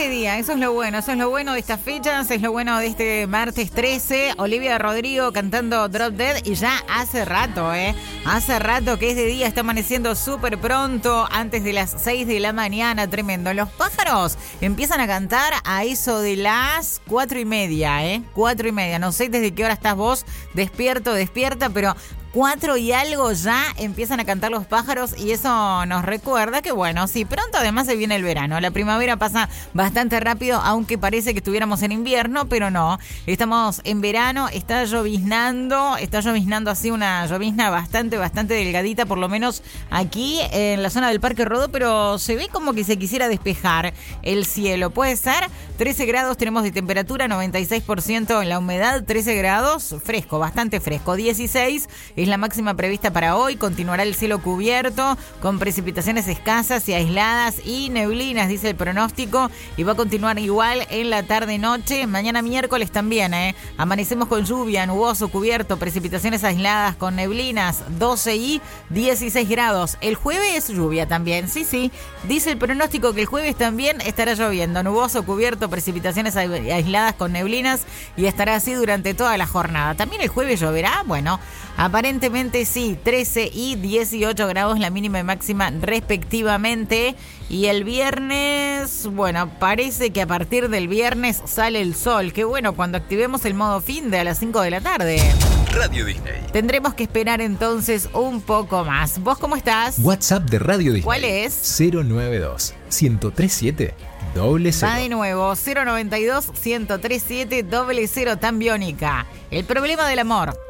día, eso es lo bueno de estas fechas, es lo bueno de este martes 13. Olivia Rodrigo cantando Drop Dead y ya hace rato que es de día, está amaneciendo súper pronto, antes de las 6 de la mañana, tremendo. Los pájaros empiezan a cantar a eso de las 4:30, 4:30, no sé desde qué hora estás vos despierta, pero 4 y algo ya empiezan a cantar los pájaros y eso nos recuerda que bueno, sí, pronto además se viene el verano. La primavera pasa bastante rápido, aunque parece que estuviéramos en invierno, pero no. Estamos en verano, está lloviznando así una llovizna bastante delgadita, por lo menos aquí en la zona del Parque Rodó, pero se ve como que se quisiera despejar el cielo. Puede ser 13 grados tenemos de temperatura, 96% en la humedad, 13 grados, fresco, bastante fresco, 16 es la máxima prevista para hoy. Continuará el cielo cubierto con precipitaciones escasas y aisladas y neblinas, dice el pronóstico, y va a continuar igual en la tarde-noche. Mañana miércoles también, amanecemos con lluvia, nuboso, cubierto, precipitaciones aisladas con neblinas, 12 y 16 grados. El jueves lluvia también, sí, dice el pronóstico que el jueves también estará lloviendo, nuboso, cubierto, precipitaciones aisladas con neblinas, y estará así durante toda la jornada. También el jueves lloverá, bueno, aparentemente sí, 13 y 18 grados la mínima y máxima respectivamente. Y el viernes, bueno, parece que a partir del viernes sale el sol. Qué bueno, cuando activemos el modo fin de a las 5 de la tarde. Radio Disney. Tendremos que esperar entonces un poco más. ¿Vos cómo estás? WhatsApp de Radio Disney. ¿Cuál es? 092-1037-00. Va de nuevo, 092-1037-00, tan biónica. El problema del amor.